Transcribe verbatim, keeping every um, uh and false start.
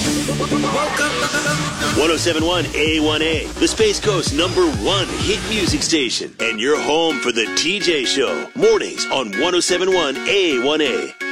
one oh seven point one A one A, the Space Coast number one hit music station, and your home for the T J Show, mornings on one oh seven point one A one A.